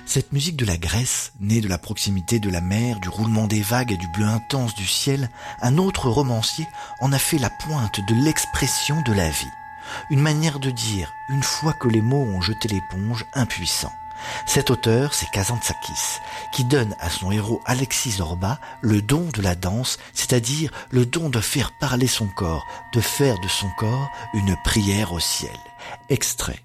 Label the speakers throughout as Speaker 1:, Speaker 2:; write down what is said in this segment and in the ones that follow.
Speaker 1: Cette musique de la Grèce, née de la proximité de la mer, du roulement des vagues et du bleu intense du ciel, un autre romancier en a fait la pointe de l'expression de la vie. Une manière de dire, une fois que les mots ont jeté l'éponge, impuissant. Cet auteur, c'est Kazantzakis, qui donne à son héros Alexis Zorba le don de la danse, c'est-à-dire le don de faire parler son corps, de faire de son corps une prière au ciel. Extrait.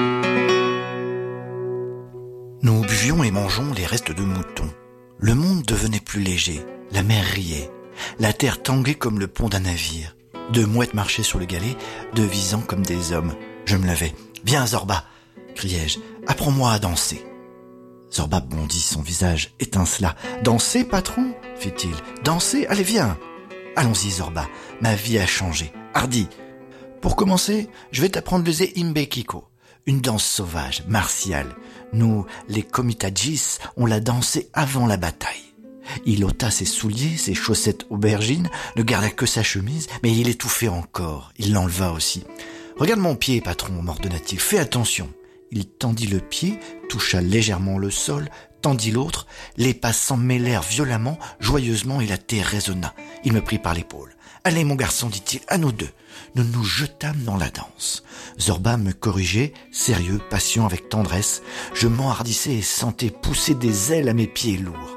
Speaker 1: Nous buvions et mangeons les restes de moutons. Le monde devenait plus léger, la mer riait, la terre tanguait comme le pont d'un navire. Deux mouettes marchaient sur le galet, devisant comme des hommes. Je me levais. « Viens, Zorba !» criai-je. « Apprends-moi à danser. » Zorba bondit, son visage étincela. « Danser, patron ?» fit-il. « Danser, allez, viens !»« Allons-y, Zorba, ma vie a changé. Hardi !» Pour commencer, je vais t'apprendre le Zeimbekiko, une danse sauvage, martiale. Nous, les Komitadjis, on l'a dansé avant la bataille. Il ôta ses souliers, ses chaussettes aubergines, ne garda que sa chemise, mais il étouffait encore. Il l'enleva aussi. « Regarde mon pied, patron, m'ordonna-t-il. Fais attention. » Il tendit le pied, toucha légèrement le sol, tendit l'autre. Les pas s'en mêlèrent violemment, joyeusement, et la terre résonna. Il me prit par l'épaule. « Allez, mon garçon, dit-il, à nous deux. » Nous nous jetâmes dans la danse. Zorba me corrigeait, sérieux, patient, avec tendresse. Je m'enhardissais et sentais pousser des ailes à mes pieds lourds.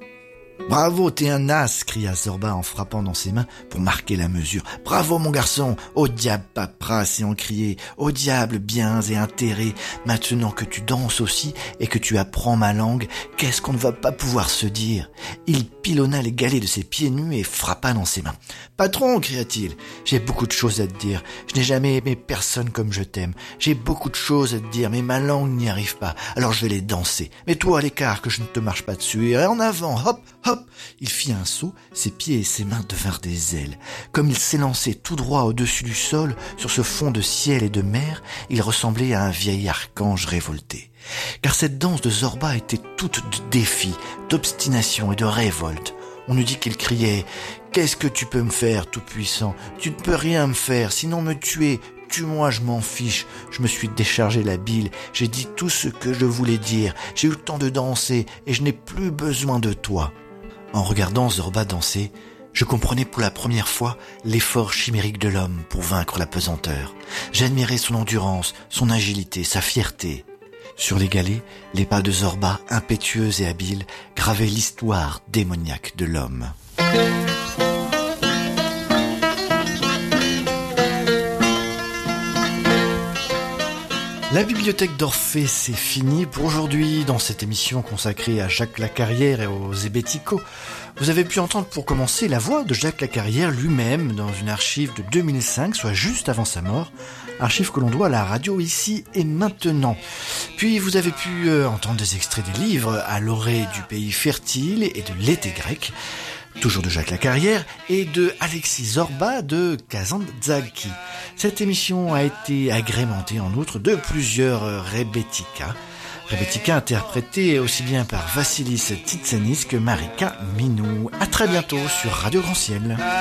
Speaker 1: « Bravo, t'es un as !» cria Zorba en frappant dans ses mains pour marquer la mesure. « Bravo, mon garçon ! Au diable, paperasse et en crier. Au diable, biens et intérêts. Maintenant que tu danses aussi et que tu apprends ma langue, qu'est-ce qu'on ne va pas pouvoir se dire ?» Il pilonna les galets de ses pieds nus et frappa dans ses mains. « Patron !» cria-t-il. « J'ai beaucoup de choses à te dire. Je n'ai jamais aimé personne comme je t'aime. J'ai beaucoup de choses à te dire, mais ma langue n'y arrive pas. Alors je vais les danser. Mets-toi à l'écart que je ne te marche pas dessus. Et en avant, hop, hop !» Il fit un saut, ses pieds et ses mains devinrent des ailes. Comme il s'élançait tout droit au-dessus du sol, sur ce fond de ciel et de mer, il ressemblait à un vieil archange révolté. Car cette danse de Zorba était toute de défi, d'obstination et de révolte. On eût dit qu'il criait « Qu'est-ce que tu peux me faire, tout-puissant ? Tu ne peux rien me faire, sinon me tuer. Tue-moi, je m'en fiche. Je me suis déchargé la bile. J'ai dit tout ce que je voulais dire. J'ai eu le temps de danser et je n'ai plus besoin de toi. » En regardant Zorba danser, je comprenais pour la première fois l'effort chimérique de l'homme pour vaincre la pesanteur. J'admirais son endurance, son agilité, sa fierté. Sur les galets, les pas de Zorba, impétueux et habiles, gravaient l'histoire démoniaque de l'homme. La bibliothèque d'Orphée, c'est fini pour aujourd'hui. Dans cette émission consacrée à Jacques Lacarrière et aux Hébéticaux, vous avez pu entendre pour commencer la voix de Jacques Lacarrière lui-même dans une archive de 2005, soit juste avant sa mort, archive que l'on doit à la radio Ici et Maintenant. Puis vous avez pu entendre des extraits des livres À l'orée du pays fertile et de L'été grec, toujours de Jacques Lacarrière, et de Alexis Zorba de Kazantzakis. Cette émission a été agrémentée en outre de plusieurs rebettika. Rebettika interprétée aussi bien par Vassilis Titsanis que Marika Minou. À très bientôt sur Radio Grand Ciel.